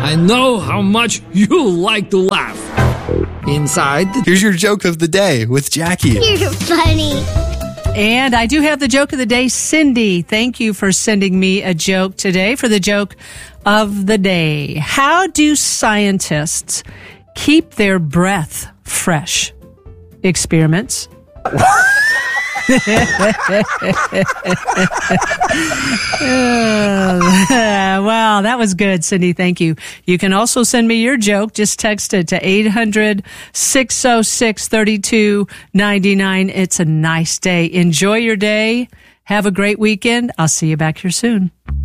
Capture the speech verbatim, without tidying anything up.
I know how much you like to laugh. Inside, here's your joke of the day with Jackie. You're funny. And I do have the joke of the day. Cindy, thank you for sending me a joke today for the joke of the day. How do scientists keep their breath fresh? Experiments. Wow, that was good, Cindy. Thank you. You can also send me your joke. Just text it to eight hundred, six oh six, three two nine nine. It's a nice day. Enjoy your day. Have a great weekend. I'll see you back here soon.